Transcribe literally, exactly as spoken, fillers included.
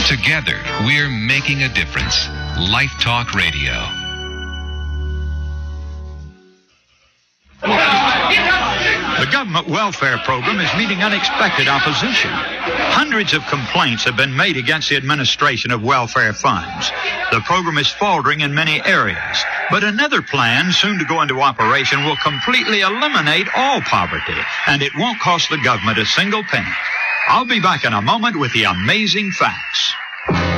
Together, we're making a difference. Life Talk Radio. The government welfare program is meeting unexpected opposition. Hundreds of complaints have been made against the administration of welfare funds. The program is faltering in many areas, but another plan soon to go into operation will completely eliminate all poverty, and it won't cost the government a single penny. I'll be back in a moment with the amazing facts.